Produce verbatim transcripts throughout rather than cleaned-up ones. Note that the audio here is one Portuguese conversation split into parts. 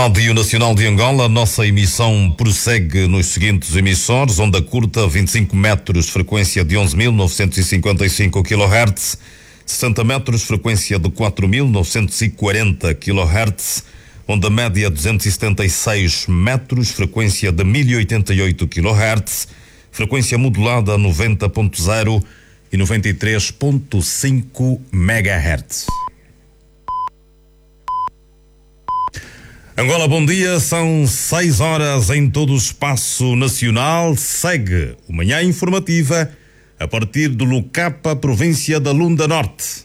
Rádio Nacional de Angola, nossa emissão prossegue nos seguintes emissores: onda curta vinte e cinco metros, frequência de onze mil novecentos e cinquenta e cinco quilohertz, sessenta metros, frequência de quatro mil novecentos e quarenta quilohertz, onda média duzentos e setenta e seis metros, frequência de mil e oitenta e oito quilohertz, frequência modulada noventa ponto zero e noventa e três ponto cinco megahertz. Angola, bom dia, são seis horas em todo o espaço nacional. Segue o Manhã Informativa a partir do Lucapa, província da Lunda Norte.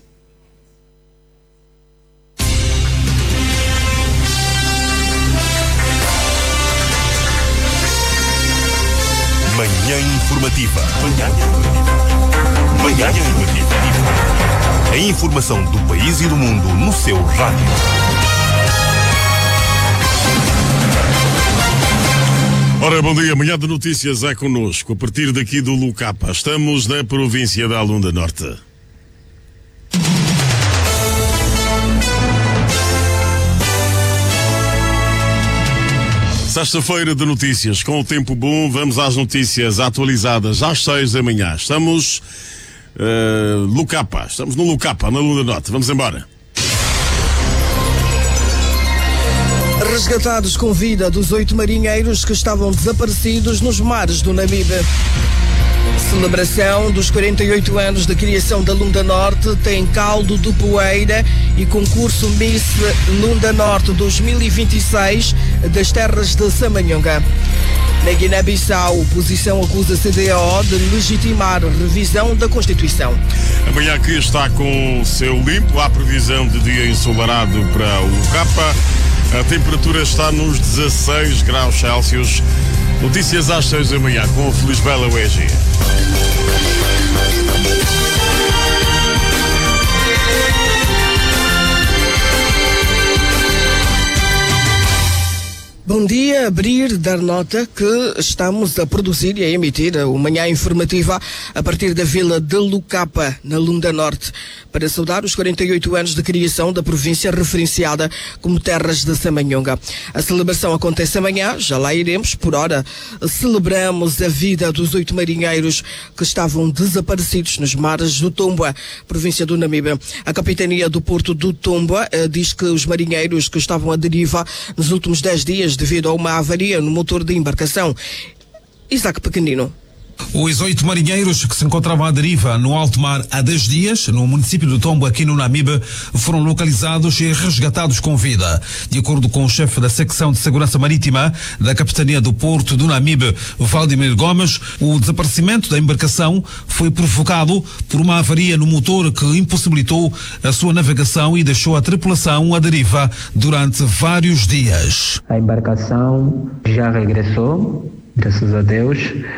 Manhã Informativa. Manhã Informativa. Manhã Informativa. A informação do país e do mundo no seu rádio. Ora, bom dia, Manhã de Notícias é connosco, a partir daqui do Lucapa. Estamos na província da Lunda Norte. Sexta-feira de notícias, com o tempo bom, vamos às notícias atualizadas às seis da manhã. Estamos uh, Lucapa, estamos no Lucapa, na Lunda Norte. Vamos embora. Resgatados com vida dos oito marinheiros que estavam desaparecidos nos mares do Namibe. Celebração dos quarenta e oito anos da criação da Lunda Norte tem caldo de poeira e concurso Miss Lunda Norte dois mil e vinte e seis das terras de Samanhonga. Na Guiné-Bissau, a oposição acusa a C D A O de legitimar a revisão da Constituição. Amanhã aqui está com o céu limpo, há previsão de dia ensolarado para o Lucapa. A temperatura está nos dezasseis graus Celsius. Notícias às seis da manhã com o Felisbela U E G. Bom dia, abrir, dar nota que estamos a produzir e a emitir o Manhã Informativa a partir da vila de Lucapa, na Lunda Norte, para saudar os quarenta e oito anos de criação da província referenciada como Terras de Samanhonga. A celebração acontece amanhã, já lá iremos. Por hora, celebramos a vida dos oito marinheiros que estavam desaparecidos nos mares do Tomboa, província do Namibe. A capitania do porto do Tomboa eh, diz que os marinheiros que estavam à deriva nos últimos dez dias devido a uma avaria no motor de embarcação. Isaac Pequenino. Os oito marinheiros que se encontravam à deriva no alto mar há dez dias, no município do Tombo, aqui no Namibe, foram localizados e resgatados com vida. De acordo com o chefe da secção de segurança marítima da capitania do porto do Namibe, Valdemir Gomes, o desaparecimento da embarcação foi provocado por uma avaria no motor que impossibilitou a sua navegação e deixou a tripulação à deriva durante vários dias. A embarcação já regressou, graças a Deus,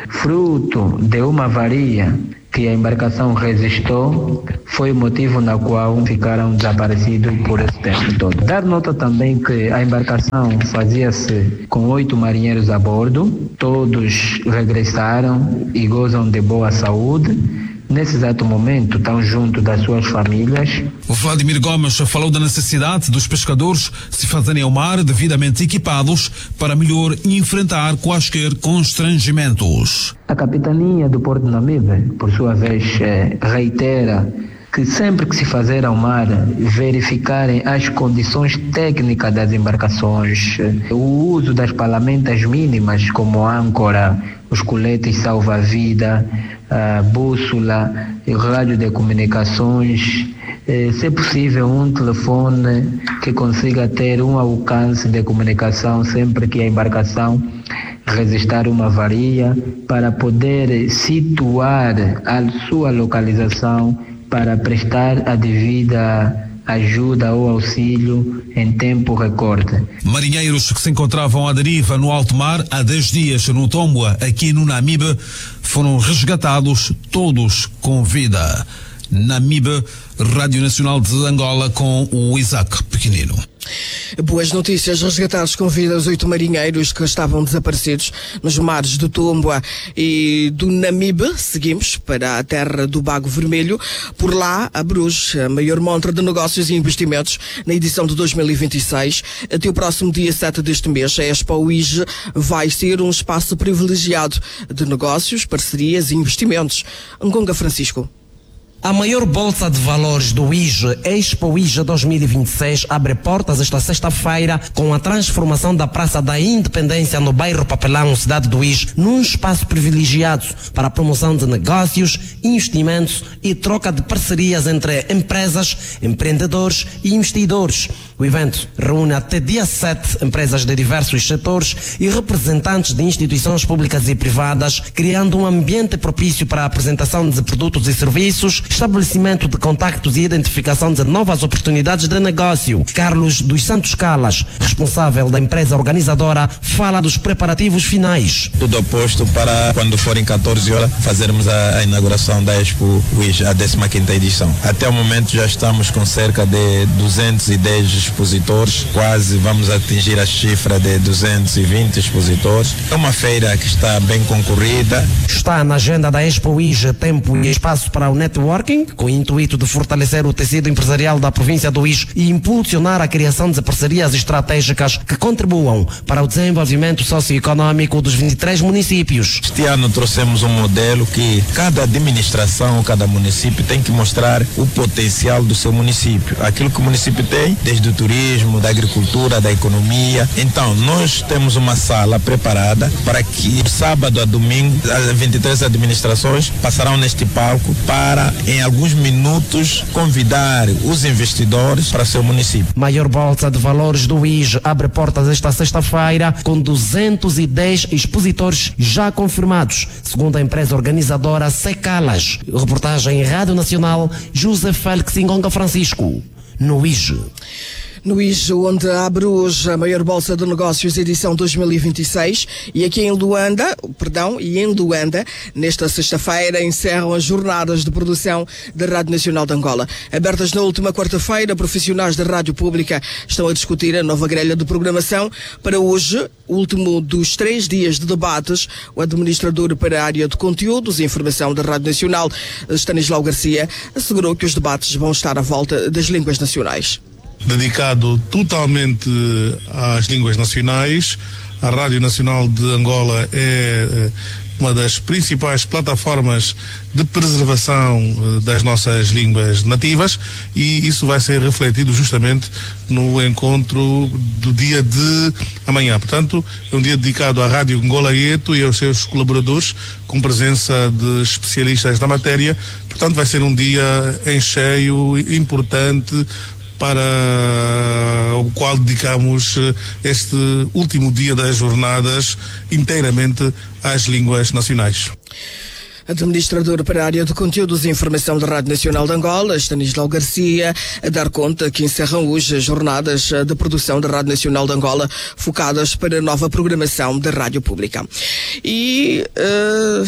fruto de uma avaria que a embarcação resistiu, foi o motivo na qual ficaram desaparecidos por esse tempo todo. Dar nota também que a embarcação fazia-se com oito marinheiros a bordo, todos regressaram e gozam de boa saúde. Nesse exato momento, estão junto das suas famílias. O Vladimir Gomes falou da necessidade dos pescadores se fazerem ao mar devidamente equipados para melhor enfrentar quaisquer constrangimentos. A capitania do Porto de Namibe, por sua vez, reitera que sempre que se fazer ao mar, verificarem as condições técnicas das embarcações, o uso das palamentas mínimas como âncora, os coletes salva-vida, a bússola, o rádio de comunicações, se é possível um telefone que consiga ter um alcance de comunicação sempre que a embarcação resistir uma avaria, para poder situar a sua localização para prestar a devida ajuda ou auxílio em tempo recorde. Marinheiros que se encontravam à deriva no alto mar há dez dias no Tomboa, aqui no Namibe, foram resgatados todos com vida. Namibe, Rádio Nacional de Angola, com o Isaac Pequenino. Boas notícias, resgatados com vida os oito marinheiros que estavam desaparecidos nos mares do Tombua e do Namibe. Seguimos para a terra do Bago Vermelho. Por lá, a Bruges, a maior montra de negócios e investimentos na edição de dois mil e vinte e seis. Até o próximo dia sete deste mês, a Expo U I G vai ser um espaço privilegiado de negócios, parcerias e investimentos. Ngonga Francisco. A maior bolsa de valores do I G, Expo U I G dois mil e vinte e seis, abre portas esta sexta-feira com a transformação da Praça da Independência no bairro Papelão, cidade do I G, num espaço privilegiado para a promoção de negócios, investimentos e troca de parcerias entre empresas, empreendedores e investidores. O evento reúne até dia sete empresas de diversos setores e representantes de instituições públicas e privadas, criando um ambiente propício para a apresentação de produtos e serviços, estabelecimento de contactos e identificação de novas oportunidades de negócio. Carlos dos Santos Calas, responsável da empresa organizadora, fala dos preparativos finais. Tudo oposto para quando forem catorze horas fazermos a, a inauguração da Expo U I G, a décima quinta edição. Até o momento já estamos com cerca de duzentos e dez expositores, quase vamos atingir a cifra de duzentos e vinte expositores. É uma feira que está bem concorrida. Está na agenda da Expo U I G tempo e espaço para o networking, com o intuito de fortalecer o tecido empresarial da província do I G e impulsionar a criação de parcerias estratégicas que contribuam para o desenvolvimento socioeconômico dos vinte e três municípios. Este ano trouxemos um modelo que cada administração, cada município tem que mostrar o potencial do seu município, aquilo que o município tem, desde o turismo, da agricultura, da economia. Então, nós temos uma sala preparada para que sábado a domingo as vinte e três administrações passarão neste palco para, em alguns minutos, convidar os investidores para seu município. Maior bolsa de valores do I G abre portas esta sexta-feira com duzentos e dez expositores já confirmados, segundo a empresa organizadora Secalas. Reportagem Rádio Nacional, José Félix Ngonga Francisco, no I G. No I G, onde abre hoje a maior bolsa de negócios edição dois mil e vinte e seis, e aqui em Luanda, perdão, e em Luanda, nesta sexta-feira, encerram as jornadas de produção da Rádio Nacional de Angola. Abertas na última quarta-feira, profissionais da Rádio Pública estão a discutir a nova grelha de programação. Para hoje, último dos três dias de debates, o administrador para a área de conteúdos e informação da Rádio Nacional, Stanislau Garcia, assegurou que os debates vão estar à volta das línguas nacionais. Dedicado totalmente às línguas nacionais. A Rádio Nacional de Angola é uma das principais plataformas de preservação das nossas línguas nativas, e isso vai ser refletido justamente no encontro do dia de amanhã. Portanto, é um dia dedicado à Rádio Angola Eto e aos seus colaboradores, com presença de especialistas na matéria. Portanto, vai ser um dia em cheio, importante, para o qual dedicamos este último dia das jornadas inteiramente às línguas nacionais. Administrador para a área de conteúdos e informação da Rádio Nacional de Angola, Stanislau Garcia, a dar conta que encerram hoje as jornadas de produção da Rádio Nacional de Angola, focadas para a nova programação da Rádio Pública. E uh,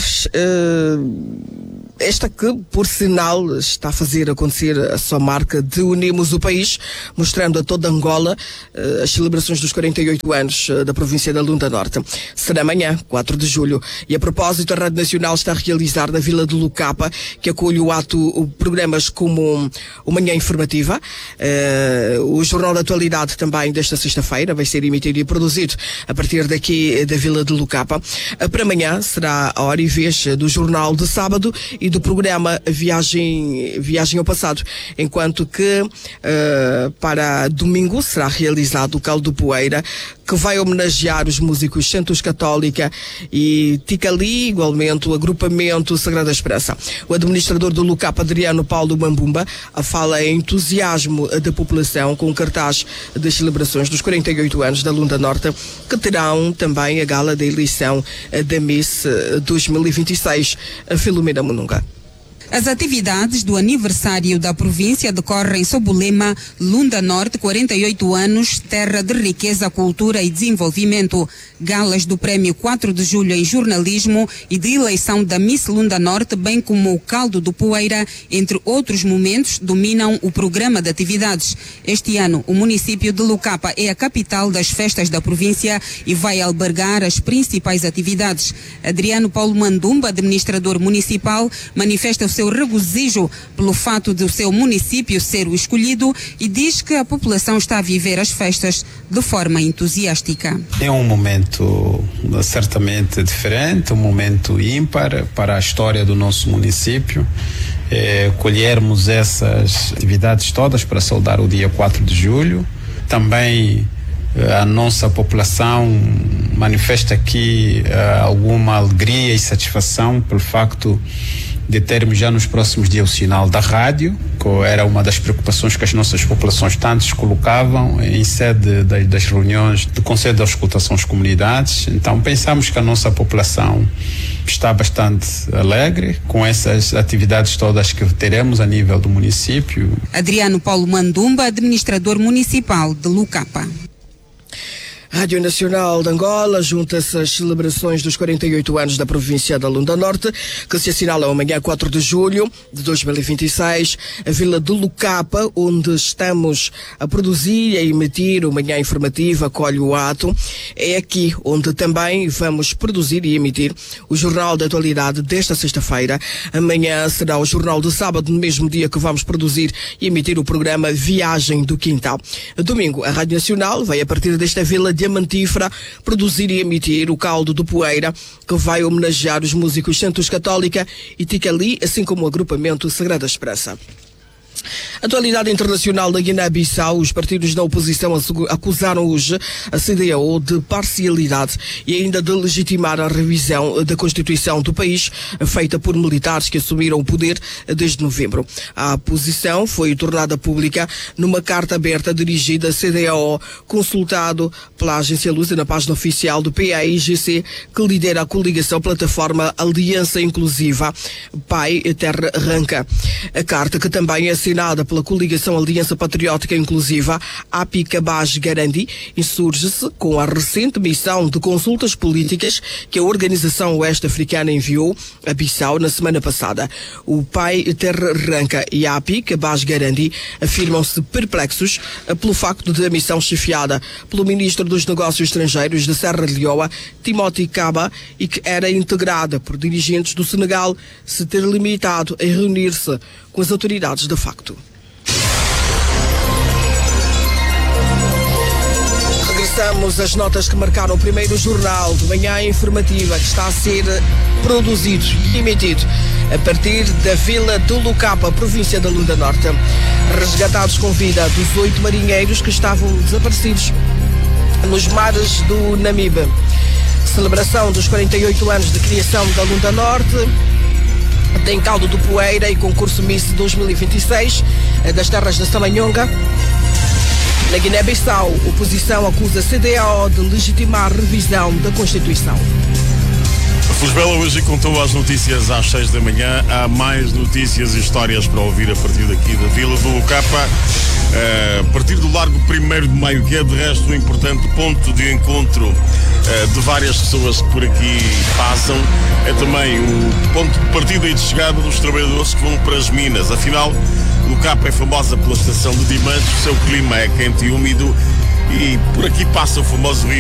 uh, esta que, por sinal, está a fazer acontecer a sua marca de Unimos o País, mostrando a toda Angola uh, as celebrações dos quarenta e oito anos uh, da província da Lunda Norte. Será amanhã, quatro de julho. E a propósito, a Rádio Nacional está a realizar na Vila de Lucapa, que acolhe o ato, o, programas como o Manhã Informativa. Uh, o Jornal da Atualidade também desta sexta-feira vai ser emitido e produzido a partir daqui da Vila de Lucapa. Uh, para amanhã será a hora e vez do Jornal de Sábado e do programa Viagem, Viagem ao Passado, enquanto que uh, para domingo será realizado o Caldo Poeira, que vai homenagear os músicos Santos Católica e Ticali, igualmente o agrupamento Sagrada Esperança. O administrador do Lucapa, Adriano Paulo Mambumba, fala em entusiasmo da população com o cartaz das celebrações dos quarenta e oito anos da Lunda Norte, que terão também a gala da eleição da Miss dois mil e vinte e seis, a Filomena Mununga. As atividades do aniversário da província decorrem sob o lema Lunda Norte, quarenta e oito anos, terra de riqueza, cultura e desenvolvimento. Galas do Prémio quatro de julho em jornalismo e de eleição da Miss Lunda Norte, bem como o caldo do Poeira, entre outros momentos, dominam o programa de atividades. Este ano, o município de Lucapa é a capital das festas da província e vai albergar as principais atividades. Adriano Paulo Mandumba, administrador municipal, manifesta o seu regozijo pelo fato de o seu município ser o escolhido e diz que a população está a viver as festas de forma entusiástica. É um momento certamente diferente, um momento ímpar para a história do nosso município. É, colhermos essas atividades todas para saudar o dia quatro de julho. Também a nossa população manifesta aqui uh, alguma alegria e satisfação pelo facto de termos já nos próximos dias o sinal da rádio, que era uma das preocupações que as nossas populações tanto se colocavam em sede das, das reuniões do Conselho de Auscultação às Comunidades. Então pensamos que a nossa população está bastante alegre com essas atividades todas que teremos a nível do município. Adriano Paulo Mandumba, administrador municipal de Lucapa. Rádio Nacional de Angola junta-se às celebrações dos quarenta e oito anos da província da Lunda Norte, que se assinalam amanhã quatro de julho de dois mil e vinte e seis. A vila de Lucapa, onde estamos a produzir e a emitir o Manhã Informativa, acolhe o ato. É aqui onde também vamos produzir e emitir o Jornal da Atualidade desta sexta-feira. Amanhã será o Jornal de Sábado, no mesmo dia que vamos produzir e emitir o programa Viagem do Quintal. Domingo, a Rádio Nacional vai, a partir desta vila de Diamantífera, produzir e emitir o Caldo do Poeira, que vai homenagear os músicos Santos Católica e Ticali, assim como o agrupamento Sagrada Esperança. Atualidade internacional da Guiné-Bissau. Os partidos da oposição acusaram hoje a C D A O de parcialidade e ainda de legitimar a revisão da Constituição do país, feita por militares que assumiram o poder desde novembro. A posição foi tornada pública numa carta aberta dirigida à C D A O, consultado pela Agência Lusa na página oficial do P A I G C, que lidera a coligação Plataforma Aliança Inclusiva Pai Terra Ranca. A carta, que também é assinada pela coligação Aliança Patriótica Inclusiva A P I Cabaz Garandi, insurge-se com a recente missão de consultas políticas que a Organização Oeste-Africana enviou a Bissau na semana passada. O Pai Terra Ranca e a A P I Cabaz Garandi afirmam-se perplexos pelo facto de a missão chefiada pelo Ministro dos Negócios Estrangeiros de Serra Leoa, Timothy Kaba, e que era integrada por dirigentes do Senegal, se ter limitado a reunir-se com as autoridades de facto. Regressamos às notas que marcaram o primeiro jornal de Manhã Informativa, que está a ser produzido e emitido a partir da vila de Lucapa, província da Lunda Norte. Resgatados com vida dos oito marinheiros que estavam desaparecidos nos mares do Namibe. Celebração dos quarenta e oito anos de criação da Lunda Norte. Tem Caldo do Poeira e concurso Miss dois mil e vinte e seis das terras da Samanhonga. Na Guiné-Bissau, oposição acusa a C D A O de legitimar a revisão da Constituição. A Fusbela hoje contou as notícias às seis da manhã. Há mais notícias e histórias para ouvir a partir daqui da Vila do Lucapa, a partir do Largo primeiro de Maio, que é de resto um importante ponto de encontro de várias pessoas que por aqui passam. É também o ponto de partida e de chegada dos trabalhadores que vão para as minas. Afinal, Lucapa é famosa pela estação de diamantes, o seu clima é quente e úmido e por aqui passa o famoso rio